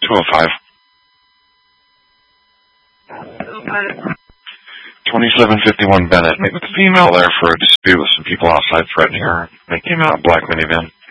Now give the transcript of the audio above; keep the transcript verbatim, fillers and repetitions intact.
two oh five. twenty-seven fifty-one Bennett. Meet with the female there for a dispute with some people outside threatening her. They came out in a black minivan.